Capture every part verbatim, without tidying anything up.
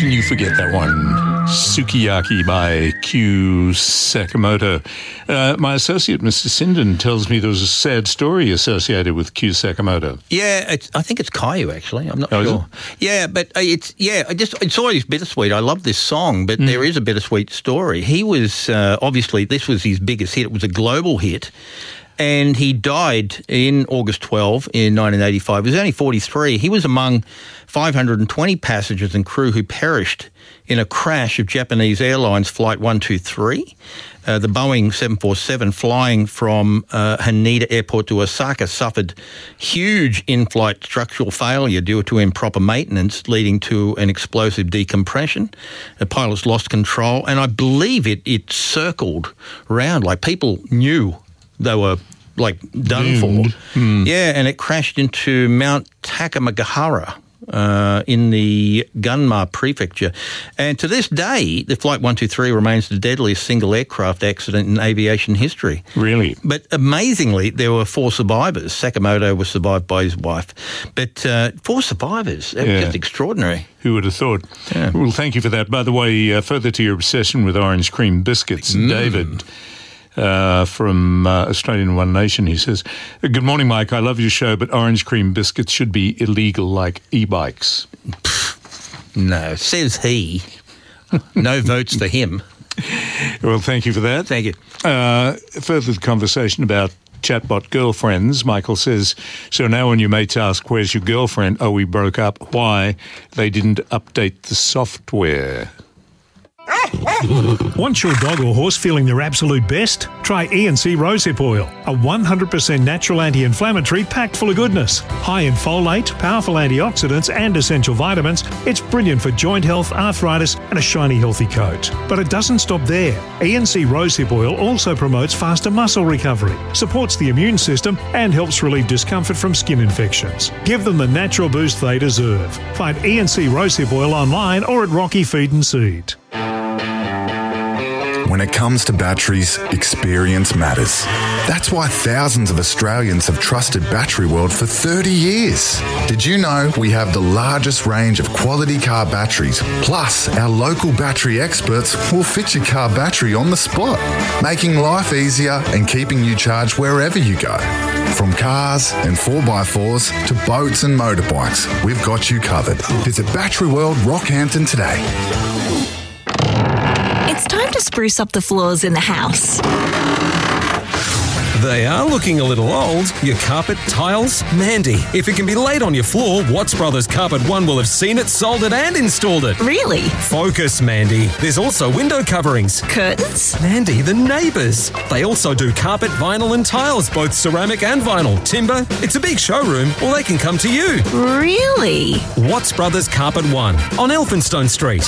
can you forget that one? Sukiyaki by Q Sakamoto. Uh, my associate, Mister Sinden, tells me there was a sad story associated with Q Sakamoto. Yeah, it's, I think it's Caillou, actually. I'm not oh, sure. It? Yeah, but it's yeah, I just it's always bittersweet. I love this song, but mm. there is a bittersweet story. He was uh, obviously this was his biggest hit. It was a global hit. And he died in August twelfth in nineteen eighty-five. He was only forty-three. He was among five hundred twenty passengers and crew who perished in a crash of Japanese Airlines Flight one two three. Uh, the Boeing seven forty-seven flying from uh, Haneda Airport to Osaka suffered huge in-flight structural failure due to improper maintenance, leading to an explosive decompression. The pilots lost control, and I believe it, it circled round, like people knew they were, like, done Doomed. for. Mm. Yeah, and it crashed into Mount Takamagahara uh, in the Gunma Prefecture. And to this day, the Flight one two three remains the deadliest single aircraft accident in aviation history. Really? But amazingly, there were four survivors. Sakamoto was survived by his wife. But uh, four survivors. That yeah. was just extraordinary. Who would have thought? Yeah. Well, thank you for that. By the way, uh, further to your obsession with orange cream biscuits, Mm. David... Uh, from uh, Australian One Nation, he says, "Good morning, Mike. I love your show, but orange cream biscuits should be illegal like e-bikes." No, says he. No votes for him. Well, thank you for that. Thank you. Uh, further conversation about chatbot girlfriends. Michael says, so now when your mates ask, where's your girlfriend? Oh, we broke up. Why? They didn't update the software. Want your dog or horse feeling their absolute best? Try E and C Rosehip Oil, a one hundred percent natural anti-inflammatory packed full of goodness. High in folate, powerful antioxidants and essential vitamins, it's brilliant for joint health, arthritis and a shiny healthy coat. But it doesn't stop there. E and C Rosehip Oil also promotes faster muscle recovery, supports the immune system and helps relieve discomfort from skin infections. Give them the natural boost they deserve. Find E and C Rosehip Oil online or at Rocky Feed and Seed. When it comes to batteries, experience matters. That's why thousands of Australians have trusted Battery World for thirty years. Did you know we have the largest range of quality car batteries? Plus, our local battery experts will fit your car battery on the spot, making life easier and keeping you charged wherever you go. From cars and four by fours to boats and motorbikes, we've got you covered. Visit Battery World Rockhampton today. It's time to spruce up the floors in the house. They are looking a little old. Your carpet, tiles? Mandy, if it can be laid on your floor, Watts Brothers Carpet One will have seen it, sold it and installed it. Really? Focus, Mandy. There's also window coverings. Curtains? Mandy, the neighbours. They also do carpet, vinyl and tiles, both ceramic and vinyl. Timber. It's a big showroom, or they can come to you. Really? Watts Brothers Carpet One on Elphinstone Street.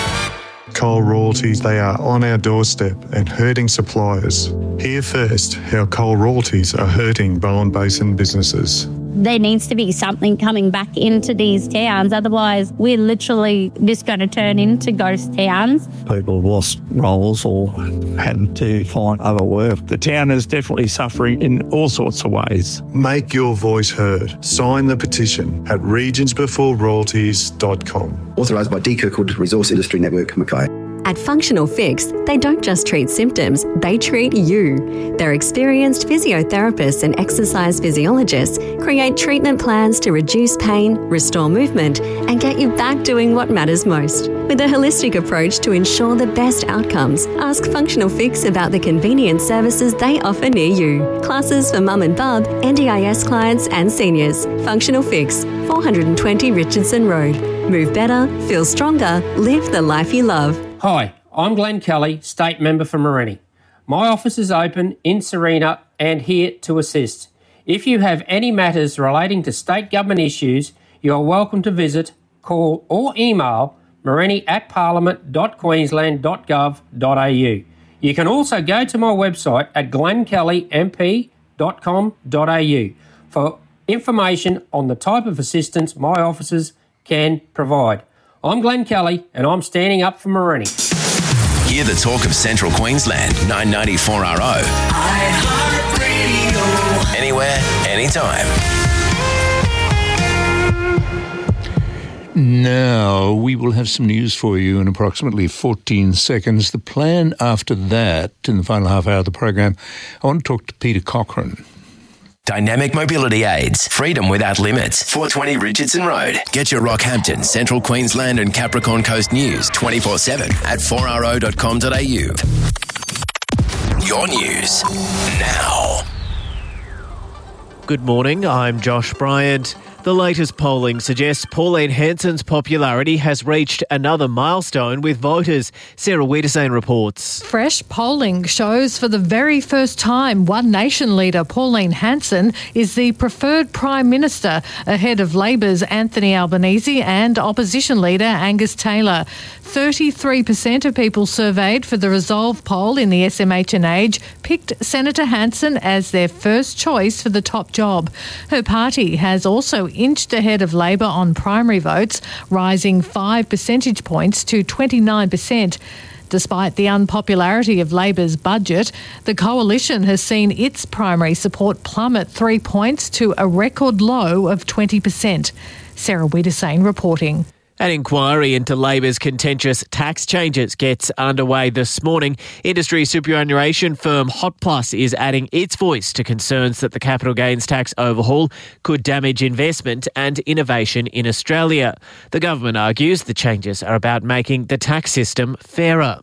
Coal royalties, they are on our doorstep and hurting suppliers. Hear first how coal royalties are hurting Bowen Basin businesses. There needs to be something coming back into these towns, otherwise we're literally just going to turn into ghost towns. People lost roles or had to find other work. The town is definitely suffering in all sorts of ways. Make your voice heard. Sign the petition at regions before royalties dot com. Authorised by D Kirkwood Resource Industry Network, Mackay. At Functional Fix, they don't just treat symptoms, they treat you. Their experienced physiotherapists and exercise physiologists create treatment plans to reduce pain, restore movement, and get you back doing what matters most. With a holistic approach to ensure the best outcomes, ask Functional Fix about the convenient services they offer near you. Classes for mum and bub, N D I S clients and seniors. Functional Fix, four hundred twenty Richardson Road. Move better, feel stronger, live the life you love. Hi, I'm Glenn Kelly, State Member for Morenni. My office is open in Serena and here to assist. If you have any matters relating to state government issues, you are welcome to visit, call or email morenni at parliament dot queensland dot gov dot a u. You can also go to my website at glen kelly m p dot com dot a u for information on the type of assistance my offices can provide. I'm Glenn Kelly and I'm standing up for Morenni. Hear the talk of Central Queensland, nine ninety-four R O. iHeartRadio. Anywhere, anytime. Now, we will have some news for you in approximately fourteen seconds. The plan after that, in the final half hour of the program, I want to talk to Peter Cochrane. Dynamic Mobility Aids. Freedom without limits. four twenty Richardson Road. Get your Rockhampton, Central Queensland and Capricorn Coast news twenty-four seven at four r o dot com dot a u. Your news now. Good morning, I'm Josh Bryant. The latest polling suggests Pauline Hanson's popularity has reached another milestone with voters. Sarah Wiedersane reports. Fresh polling shows for the very first time One Nation leader Pauline Hanson is the preferred Prime Minister, ahead of Labor's Anthony Albanese and opposition leader Angus Taylor. thirty-three percent of people surveyed for the Resolve poll in the S M H and Age picked Senator Hanson as their first choice for the top job. Her party has also inched ahead of Labor on primary votes, rising five percentage points to twenty-nine percent. Despite the unpopularity of Labor's budget, the coalition has seen its primary support plummet three points to a record low of twenty percent. Sarah Wiedersane reporting. An inquiry into Labor's contentious tax changes gets underway this morning. Industry superannuation firm Hot Plus is adding its voice to concerns that the capital gains tax overhaul could damage investment and innovation in Australia. The government argues the changes are about making the tax system fairer.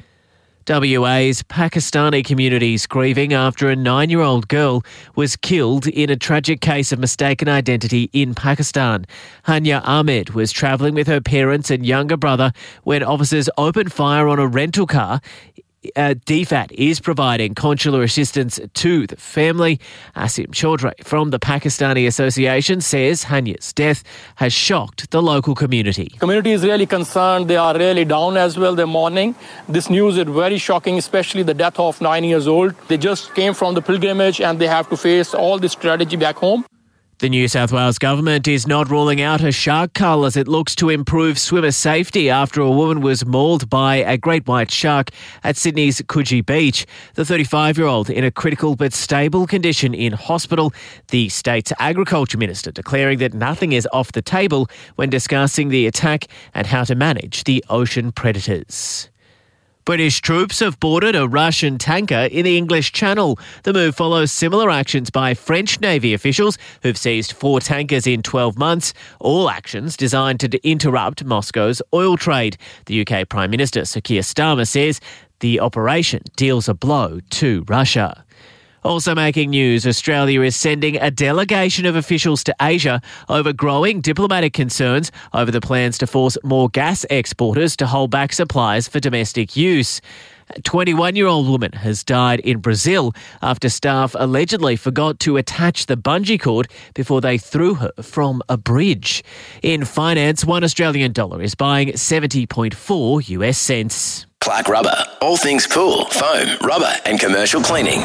W A's Pakistani community is grieving after a nine-year-old girl was killed in a tragic case of mistaken identity in Pakistan. Hania Ahmed was travelling with her parents and younger brother when officers opened fire on a rental car. Uh, D F A T is providing consular assistance to the family. Asim Chaudhry from the Pakistani Association says Hanya's death has shocked the local community. Community is really concerned. They are really down as well. They're mourning. This news is very shocking, especially the death of nine years old. They just came from the pilgrimage and they have to face all this tragedy back home. The New South Wales government is not ruling out a shark cull as it looks to improve swimmer safety after a woman was mauled by a great white shark at Sydney's Coogee Beach. The thirty-five-year-old in a critical but stable condition in hospital. The state's agriculture minister declaring that nothing is off the table when discussing the attack and how to manage the ocean predators. British troops have boarded a Russian tanker in the English Channel. The move follows similar actions by French Navy officials who've seized four tankers in twelve months, all actions designed to interrupt Moscow's oil trade. The U K Prime Minister Sir Keir Starmer says the operation deals a blow to Russia. Also making news, Australia is sending a delegation of officials to Asia over growing diplomatic concerns over the plans to force more gas exporters to hold back supplies for domestic use. A twenty-one-year-old woman has died in Brazil after staff allegedly forgot to attach the bungee cord before they threw her from a bridge. In finance, one Australian dollar is buying seventy point four U S cents. Clark Rubber. All things pool, foam, rubber and commercial cleaning.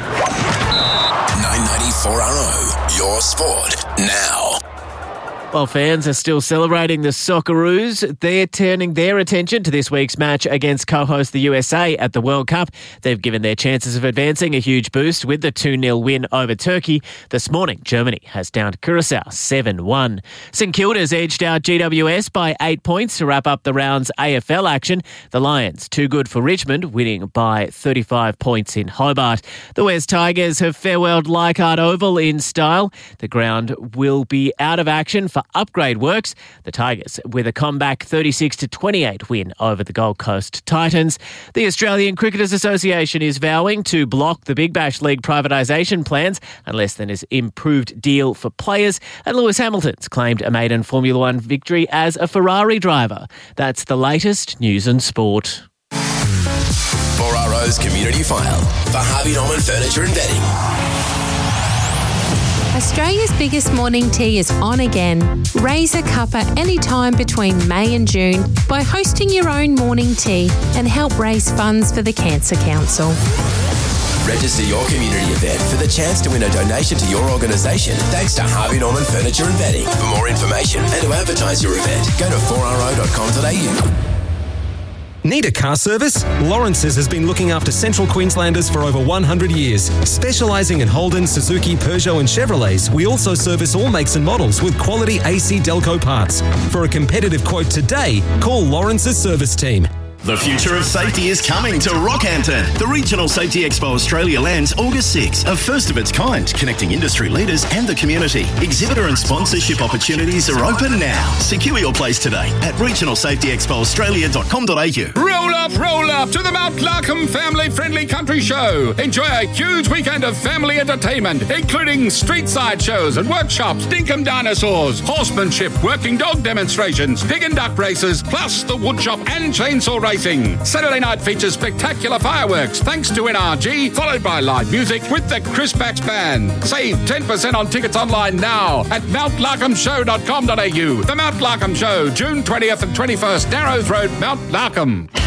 nine ninety-four R O. Your sport now. While fans are still celebrating the Socceroos, they're turning their attention to this week's match against co-host the U S A at the World Cup. They've given their chances of advancing a huge boost with the two nil win over Turkey. This morning, Germany has downed Curacao seven one. St Kilda's edged out G W S by eight points to wrap up the round's A F L action. The Lions, too good for Richmond, winning by thirty-five points in Hobart. The West Tigers have farewelled Leichhardt Oval in style. The ground will be out of action for upgrade works. The Tigers with a comeback thirty-six to twenty-eight win over the Gold Coast Titans. The Australian Cricketers Association is vowing to block the Big Bash League privatisation plans unless there is improved deal for players. And Lewis Hamilton's claimed a maiden Formula One victory as a Ferrari driver. That's the latest news and sport. four R O's Community File for Harvey Norman Furniture and Bedding. Australia's biggest morning tea is on again. Raise a cuppa anytime between May and June by hosting your own morning tea and help raise funds for the Cancer Council. Register your community event for the chance to win a donation to your organisation thanks to Harvey Norman Furniture and Bedding. For more information and to advertise your event, go to four r o dot com dot a u. Need a car service? Lawrence's has been looking after Central Queenslanders for over one hundred years. Specialising in Holden, Suzuki, Peugeot and Chevrolets, we also service all makes and models with quality A C Delco parts. For a competitive quote today, call Lawrence's service team. The future of safety is coming to Rockhampton. The Regional Safety Expo Australia lands August sixth, a first of its kind, connecting industry leaders and the community. Exhibitor and sponsorship opportunities are open now. Secure your place today at regional safety expo australia dot com dot a u. Roll up, roll up to the Mount Larkham family-friendly country show. Enjoy a huge weekend of family entertainment, including street side shows and workshops, dinkum dinosaurs, horsemanship, working dog demonstrations, pig and duck races, plus the woodshop and chainsaw racing. Saturday night features spectacular fireworks thanks to N R G, followed by live music with the Chris Bax Band. Save ten percent on tickets online now at mount larkham show dot com dot a u. The Mount Larkham Show, June twentieth and twenty-first, Narrows Road, Mount Larkham.